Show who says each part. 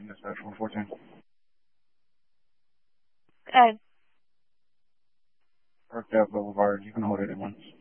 Speaker 1: Dispatch 114.
Speaker 2: Good.
Speaker 1: Parked out Boulevard. You can hold it at once.